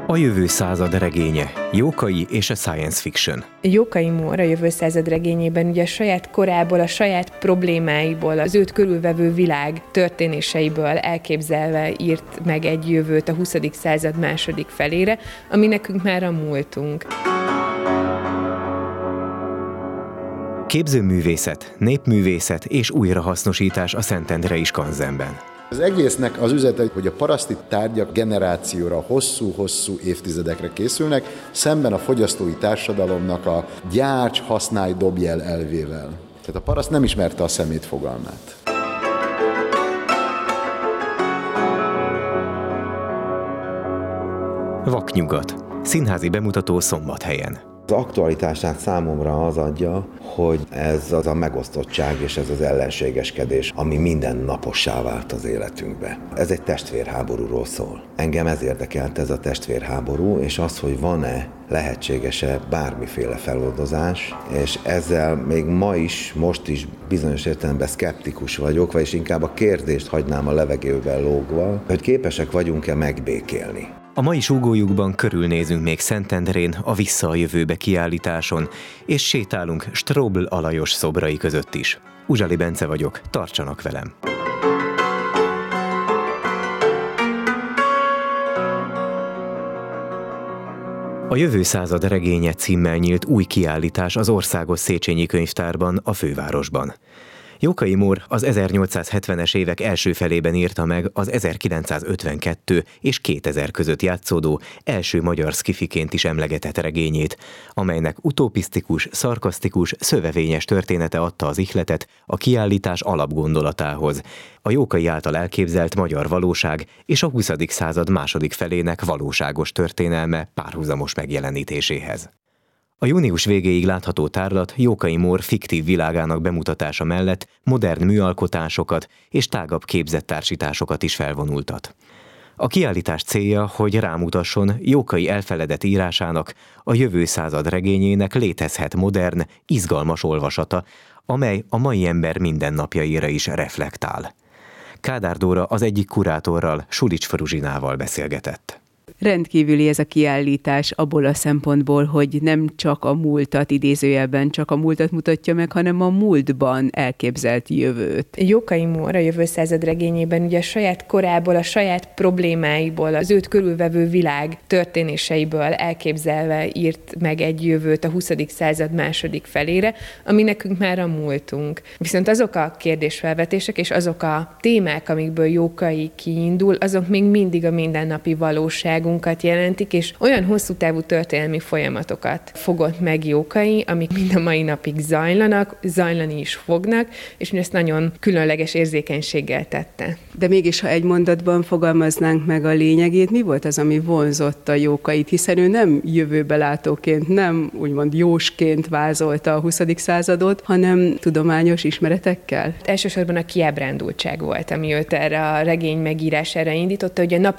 A jövő század regénye, Jókai és a science fiction. Jókai Mór a jövő század regényében ugye a saját korából, a saját problémáiból, az őt körülvevő világ történéseiből elképzelve írt meg egy jövőt a 20. század második felére, ami nekünk már a múltunk. Képzőművészet, népművészet és újrahasznosítás a Szentendrei skanzenben. Az egésznek az üzete, hogy a paraszti tárgyak generációra, hosszú-hosszú évtizedekre készülnek, szemben a fogyasztói társadalomnak a gyárts, használj, dobj el elvével. Tehát a paraszt nem ismerte a szemét fogalmát. Vaknyugat. Színházi bemutató Szombathelyen. Az aktualitását számomra az adja, hogy ez az a megosztottság és ez az ellenségeskedés, ami mindennapossá vált az életünkbe. Ez egy testvérháborúról szól. Engem ez érdekelt, ez a testvérháború, és az, hogy van-e, lehetséges-e bármiféle feloldozás, és ezzel még most is bizonyos értelemben szkeptikus vagyok, vagyis inkább a kérdést hagynám a levegőben lógva, hogy képesek vagyunk-e megbékélni. A mai súgójukban körülnézünk még Szentendrén a Vissza a jövőbe kiállításon, és sétálunk Strobl Alajos szobrai között is. Uzsali Bence vagyok, tartsanak velem! A jövő század regénye címmel nyílt új kiállítás az Országos Széchenyi Könyvtárban, a fővárosban. Jókai Mór az 1870-es évek első felében írta meg az 1952 és 2000 között játszódó első magyar szkifiként is emlegetett regényét, amelynek utopisztikus, szarkasztikus, szövevényes története adta az ihletet a kiállítás alapgondolatához, a Jókai által elképzelt magyar valóság és a 20. század második felének valóságos történelme párhuzamos megjelenítéséhez. A június végéig látható tárlat Jókai Mór fiktív világának bemutatása mellett modern műalkotásokat és tágabb képzettársításokat is felvonultat. A kiállítás célja, hogy rámutasson Jókai elfeledett írásának, a jövő század regényének létezhet modern, izgalmas olvasata, amely a mai ember mindennapjaira is reflektál. Kádár Dóra az egyik kurátorral, Sulics Fruzsinával beszélgetett. Rendkívüli ez a kiállítás abból a szempontból, hogy nem csak a múltat, idézőjelben csak a múltat mutatja meg, hanem a múltban elképzelt jövőt. Jókai Mór a jövő század regényében ugye a saját korából, a saját problémáiból, az őt körülvevő világ történéseiből elképzelve írt meg egy jövőt a 20. század második felére, ami nekünk már a múltunk. Viszont azok a kérdésfelvetések és azok a témák, amikből Jókai kiindul, azok még mindig a mindennapi valóság jelentik, és olyan hosszú távú történelmi folyamatokat fogott meg Jókai, amik mind a mai napig zajlanak, zajlani is fognak, és ezt nagyon különleges érzékenységgel tette. De mégis, ha egy mondatban fogalmaznánk meg a lényegét, mi volt az, ami vonzotta Jókait, hiszen ő nem jövőbelátóként, nem úgymond jósként vázolta a 20. századot, hanem tudományos ismeretekkel? Elsősorban a kiábrándultság volt, ami őt erre a regény megírására indította, hogy a